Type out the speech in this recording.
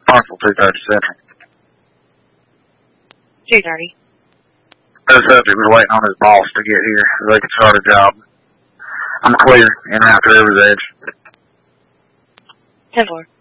Possible 237. 230. The subject was waiting on his boss to get here so they could start a job. I'm clear, en route to River's Edge. 10-4.